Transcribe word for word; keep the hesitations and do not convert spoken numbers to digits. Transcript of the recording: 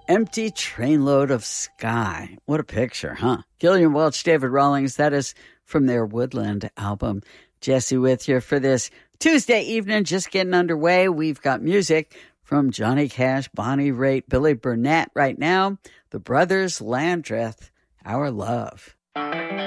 Empty Trainload of Sky. What a picture, huh? Gillian Welch, David Rawlings, that is from their Woodland album. Jesse with you for this Tuesday evening, just getting underway. We've got music from Johnny Cash, Bonnie Raitt, Billy Burnett right now. The Brothers Landreth, Our Love.